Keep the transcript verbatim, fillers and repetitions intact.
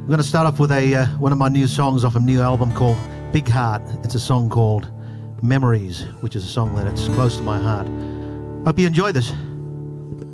I'm going to start off with a uh, one of my new songs off a new album called Big Heart. It's a song called Memories, which is a song that it's close to my heart. Hope you enjoy this.